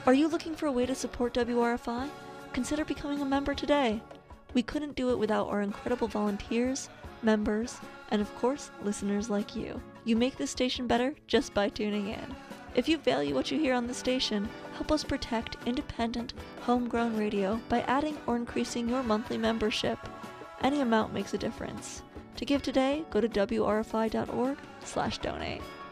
Are you looking for a way to support WRFI? Consider becoming a member today. We couldn't do it without our incredible volunteers, members, and of course, listeners like you. You make this station better just by tuning in. If you value what you hear on the station, help us protect independent, homegrown radio by adding or increasing your monthly membership. Any amount makes a difference. To give today, go to wrfi.org/donate.